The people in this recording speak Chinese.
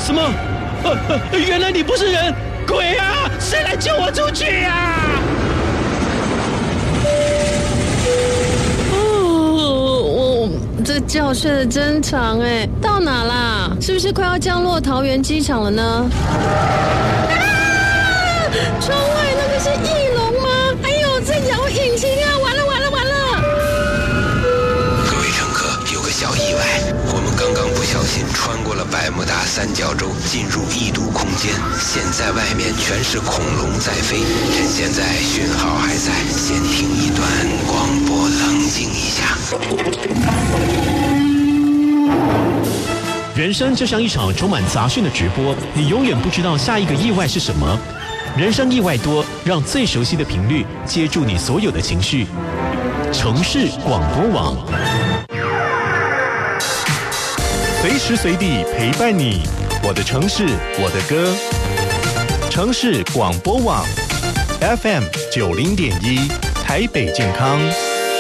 什么？原来你不是人，鬼啊！谁来救我出去啊？ 这觉睡得真长哎，到哪啦？是不是快要降落桃园机场了呢？窗外那个是翼龙吗？哎呦，在摇引擎啊！完了！ 各位乘客，有个小意外，我们刚刚不小心穿过了百慕大三角洲，进入异度空间。现在外面全是恐龙在飞，趁现在讯号还在，先听一段广播，冷静一下。 人生就像一场充满杂讯的直播，你永远不知道下一个意外是什么。人生意外多，让最熟悉的频率接住你所有的情绪。城市广播网， 随时随地陪伴你，我的城市，我的歌。城市广播网 FM 90.1，台北健康。